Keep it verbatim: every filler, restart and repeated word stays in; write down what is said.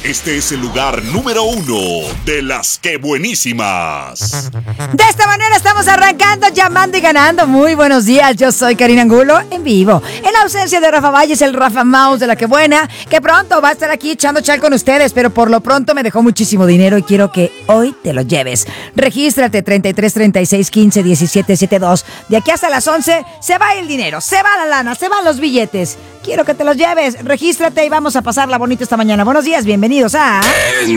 Este es el lugar número uno de las que buenísimas. De esta manera estamos arrancando, llamando y ganando. Muy buenos días, yo soy Karina Angulo en vivo. En la ausencia de Rafa Valles, el Rafa Mouse de la que buena, que pronto va a estar aquí echando chal con ustedes, pero por lo pronto me dejó muchísimo dinero y quiero que hoy te lo lleves. Regístrate treinta y tres, treinta y seis, quince, diecisiete, setenta y dos. De aquí hasta las once se va el dinero, se va la lana, se van los billetes. Quiero que te los lleves. Regístrate y vamos a pasarla bonito esta mañana. Buenos días, bienvenidos a...